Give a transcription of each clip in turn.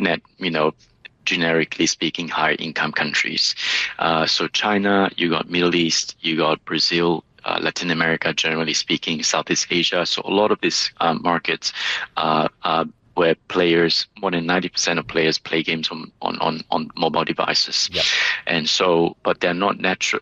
generically speaking, higher income countries. So China, you got Middle East, you got Brazil, Latin America, generally speaking, Southeast Asia. So a lot of these markets where players, more than 90% of players play games on mobile devices. Yep. And so, but they're not natural.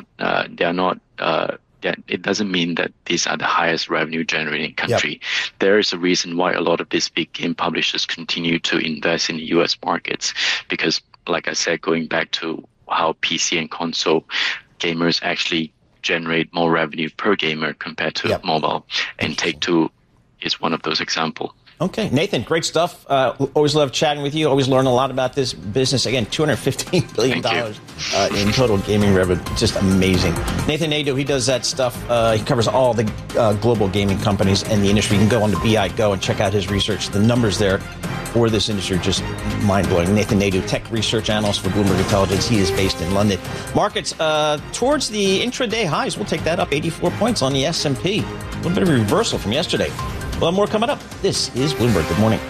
It doesn't mean that these are the highest revenue generating country. Yep. There is a reason why a lot of these big game publishers continue to invest in the US markets, because like I said, going back to how PC and console gamers actually generate more revenue per gamer compared to mobile. And Take-Two is one of those examples. Okay, Nathan, great stuff. Always love chatting with you. Always learn a lot about this business. Again, $215 billion in total gaming revenue. Just amazing. Nathan Nadeau, he does that stuff. He covers all the global gaming companies and the industry. You can go on to BI Go and check out his research. The numbers there for this industry are just mind-blowing. Nathan Nadeau, tech research analyst for Bloomberg Intelligence. He is based in London. Markets towards the intraday highs. We'll take that up 84 points on the S&P. A little bit of a reversal from yesterday. We'll have more coming up. This is Bloomberg. Good morning.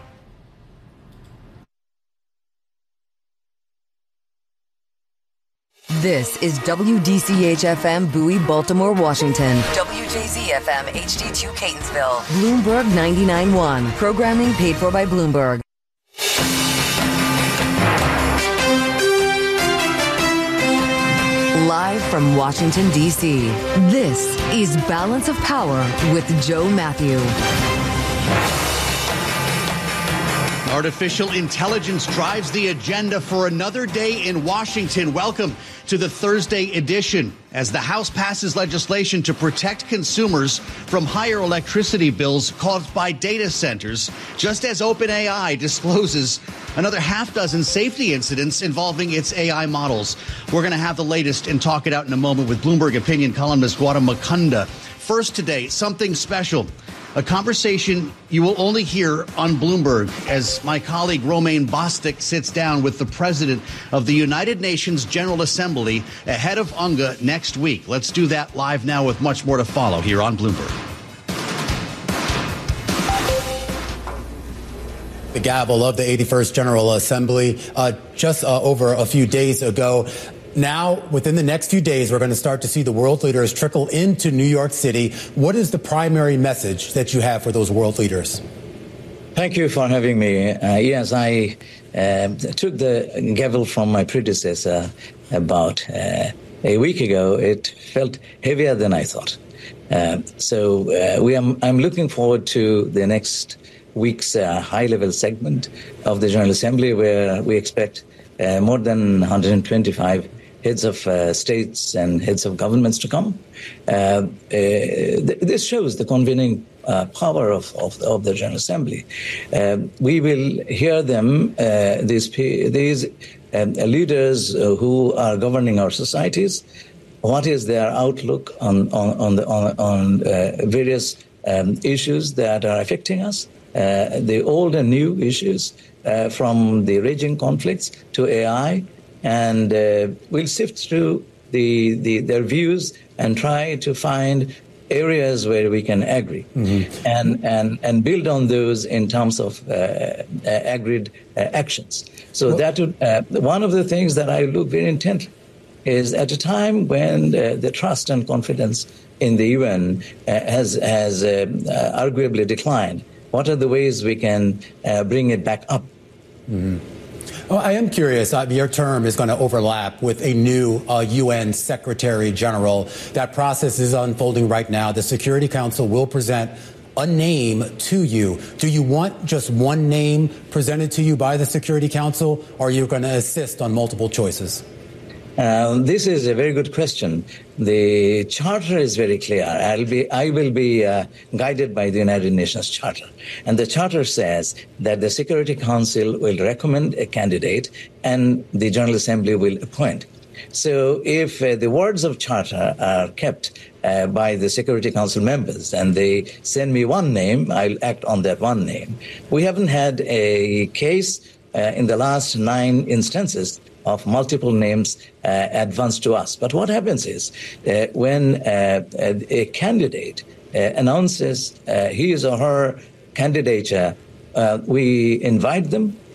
This is WDCH-FM Bowie, Baltimore, Washington. WJZ-FM HD2 Catonsville. Bloomberg 99.1. Programming paid for by Bloomberg. Live from Washington, D.C., this is Balance of Power with Joe Matthew. Artificial intelligence drives the agenda for another day in Washington. Welcome to the Thursday edition as the House passes legislation to protect consumers from higher electricity bills caused by data centers, just as OpenAI discloses another half dozen safety incidents involving its AI models. We're going to have the latest and talk it out in a moment with Bloomberg opinion columnist Gautam Mukunda. First today, something special. A conversation you will only hear on Bloomberg as my colleague Romaine Bostick sits down with the president of the United Nations General Assembly ahead of UNGA next week. Let's do that live now with much more to follow here on Bloomberg. The gavel of the 81st General Assembly just over a few days ago. Now, within the next few days, we're going to start to see the world leaders trickle into New York City. What is the primary message that you have for those world leaders? Thank you for having me. Yes, I took the gavel from my predecessor about a week ago. It felt heavier than I thought. I'm looking forward to the next week's high-level segment of the General Assembly, where we expect more than 125 heads of states and heads of governments to come. This shows the convening power of the General Assembly. We will hear them, these leaders who are governing our societies. What is their outlook on various issues that are affecting us? The old and new issues, from the raging conflicts to AI, and we'll sift through their views and try to find areas where we can agree, and build on those in terms of agreed actions. So that would, one of the things that I look very intently is at a time when the trust and confidence in the UN has arguably declined. What are the ways we can bring it back up? Well, I am curious. Your term is going to overlap with a new UN Secretary General. That process is unfolding right now. The Security Council will present a name to you. Do you want just one name presented to you by the Security Council, or are you going to assist on multiple choices? This is a very good question. The charter is very clear. I will be guided by the United Nations Charter. And the charter says that the Security Council will recommend a candidate and the General Assembly will appoint. So if the words of charter are kept by the Security Council members and they send me one name, I'll act on that one name. We haven't had a case in the last 9 instances of multiple names advanced to us. But what happens is when a candidate announces his or her candidature, we invite them